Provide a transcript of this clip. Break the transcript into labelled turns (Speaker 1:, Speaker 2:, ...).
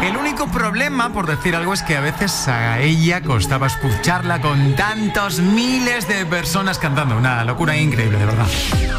Speaker 1: El único problema, por decir algo, es que a veces a ella costaba escucharla con tantos miles de personas cantando. Una locura increíble, de verdad.